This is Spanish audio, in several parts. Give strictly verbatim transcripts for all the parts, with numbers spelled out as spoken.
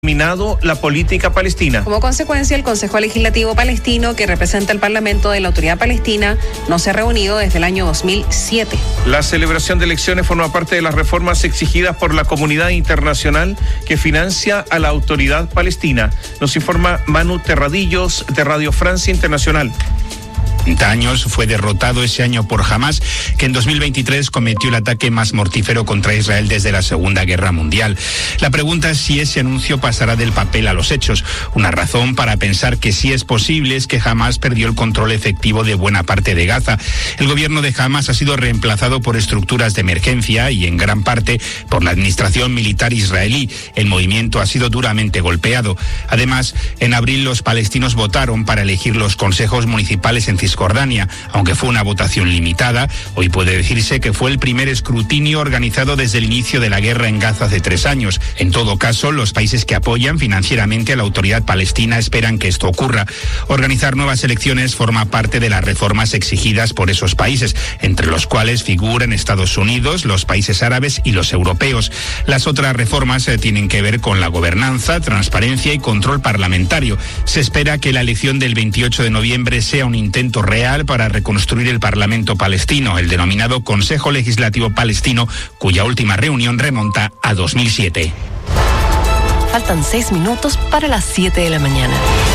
Minado la política palestina. Como consecuencia, el Consejo Legislativo Palestino, que representa el Parlamento de la Autoridad Palestina, no se ha reunido desde el año dos mil siete. La celebración de elecciones forma parte de las reformas exigidas por la comunidad internacional que financia a la Autoridad Palestina. Nos informa Manu Terradillos de Radio Francia Internacional. treinta años fue derrotado ese año por Hamás, que en dos mil veintitrés cometió el ataque más mortífero contra Israel desde la Segunda Guerra Mundial. La pregunta es si ese anuncio pasará del papel a los hechos. Una razón para pensar que sí es posible es que Hamás perdió el control efectivo de buena parte de Gaza. El gobierno de Hamás ha sido reemplazado por estructuras de emergencia y en gran parte por la administración militar israelí. El movimiento ha sido duramente golpeado. Además, en abril los palestinos votaron para elegir los consejos municipales en Cisjordania. Cisjordania, aunque fue una votación limitada, hoy puede decirse que fue el primer escrutinio organizado desde el inicio de la guerra en Gaza hace tres años. En todo caso, los países que apoyan financieramente a la Autoridad Palestina esperan que esto ocurra. Organizar nuevas elecciones forma parte de las reformas exigidas por esos países, entre los cuales figuran Estados Unidos, los países árabes y los europeos. Las otras reformas eh, tienen que ver con la gobernanza, transparencia y control parlamentario. Se espera que la elección del veintiocho de noviembre sea un intento real para reconstruir el Parlamento palestino, el denominado Consejo Legislativo Palestino, cuya última reunión remonta a dos mil siete. Faltan seis minutos para las siete de la mañana.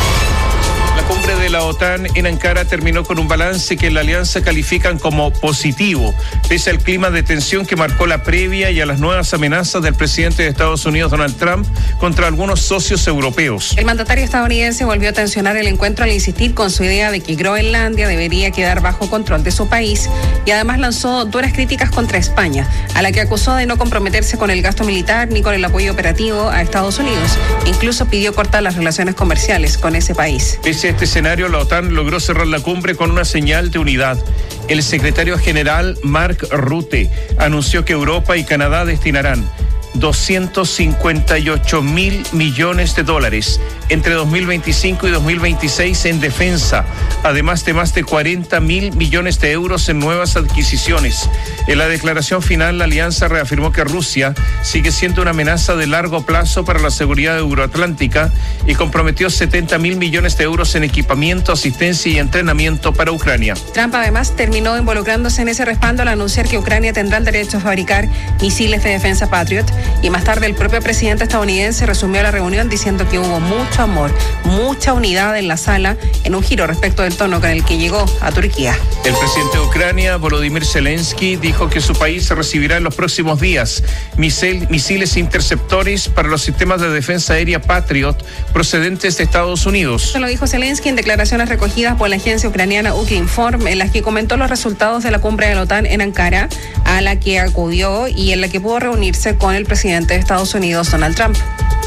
La cumbre de la OTAN en Ankara terminó con un balance que en la alianza califican como positivo, pese al clima de tensión que marcó la previa y a las nuevas amenazas del presidente de Estados Unidos, Donald Trump, contra algunos socios europeos. El mandatario estadounidense volvió a tensionar el encuentro al insistir con su idea de que Groenlandia debería quedar bajo control de su país y además lanzó duras críticas contra España, a la que acusó de no comprometerse con el gasto militar ni con el apoyo operativo a Estados Unidos. Incluso pidió cortar las relaciones comerciales con ese país. Pese a este escenario, la OTAN logró cerrar la cumbre con una señal de unidad. El secretario general Mark Rutte anunció que Europa y Canadá destinarán doscientos cincuenta y ocho mil millones de dólares entre dos mil veinticinco y dos mil veintiséis en defensa, además de más de cuarenta mil millones de euros en nuevas adquisiciones. En la declaración final, la alianza reafirmó que Rusia sigue siendo una amenaza de largo plazo para la seguridad euroatlántica y comprometió setenta mil millones de euros en equipamiento, asistencia y entrenamiento para Ucrania. Trump además terminó involucrándose en ese respaldo al anunciar que Ucrania tendrá el derecho a fabricar misiles de defensa Patriot. Y más tarde el propio presidente estadounidense resumió la reunión diciendo que hubo mucho amor, mucha unidad en la sala, en un giro respecto del tono con el que llegó a Turquía. El presidente de Ucrania, Volodymyr Zelensky, dijo que su país recibirá en los próximos días misil, misiles interceptores para los sistemas de defensa aérea Patriot procedentes de Estados Unidos. Eso lo dijo Zelensky en declaraciones recogidas por la agencia ucraniana Ukrinform, en las que comentó los resultados de la cumbre de la OTAN en Ankara, a la que acudió y en la que pudo reunirse con el presidente de Estados Unidos, Donald Trump.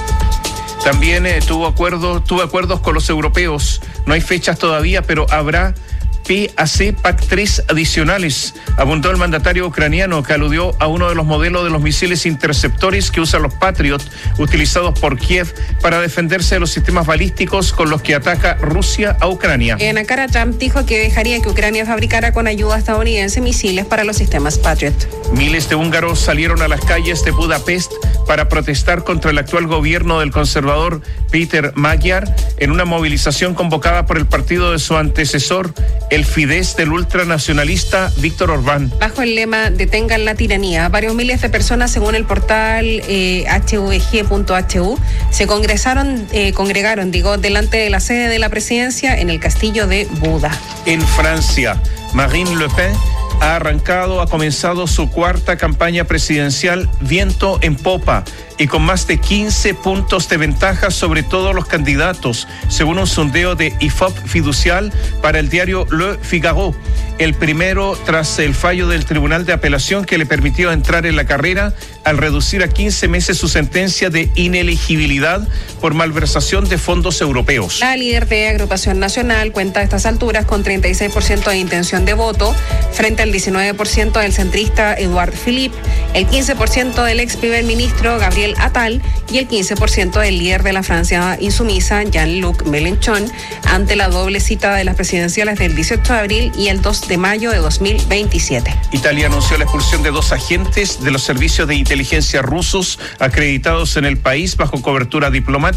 También eh, tuvo acuerdos, tuvo acuerdos con los europeos. No hay fechas todavía, pero habrá P A C P A C tres adicionales, apuntó el mandatario ucraniano, que aludió a uno de los modelos de los misiles interceptores que usan los Patriot, utilizados por Kiev para defenderse de los sistemas balísticos con los que ataca Rusia a Ucrania. En Ankara, Trump dijo que dejaría que Ucrania fabricara con ayuda estadounidense misiles para los sistemas Patriot. Miles de húngaros salieron a las calles de Budapest para protestar contra el actual gobierno del conservador Péter Magyar en una movilización convocada por el partido de su antecesor, el Fidesz del ultranacionalista Víctor Orbán. Bajo el lema "Detengan la tiranía", varios miles de personas, según el portal eh, h v g punto h u, se congresaron, eh, congregaron digo, delante de la sede de la presidencia en el castillo de Buda. En Francia, Marine Le Pen ha arrancado, ha comenzado su cuarta campaña presidencial viento en popa y con más de quince puntos de ventaja sobre todos los candidatos, según un sondeo de I F O P fiducial para el diario Le Figaro. El primero tras el fallo del Tribunal de Apelación que le permitió entrar en la carrera al reducir a quince meses su sentencia de inelegibilidad por malversación de fondos europeos. La líder de Agrupación Nacional cuenta a estas alturas con treinta y seis por ciento de intención de voto frente al diecinueve por ciento del centrista Edouard Philippe, el quince por ciento del ex primer ministro Gabriel Attal y el quince por ciento del líder de la Francia insumisa Jean-Luc Mélenchon, ante la doble cita de las presidenciales del dieciocho de abril y el dos de mayo de dos mil veintisiete. Italia anunció la expulsión de dos agentes de los servicios de inteligencia rusos acreditados en el país bajo cobertura diplomática.